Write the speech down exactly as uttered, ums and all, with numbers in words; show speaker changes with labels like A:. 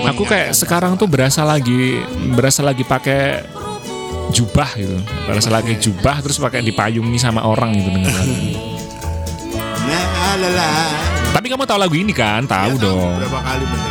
A: Aku kayak sekarang tuh berasa lagi berasa lagi pakai jubah gitu, berasa lagi jubah terus pakai dipayungi sama orang gitu dengan lagu.
B: Nah, lala.
A: Tapi kamu tahu lagu ini kan? Tahu
B: Ya,
A: dong.
B: berapa kali bener.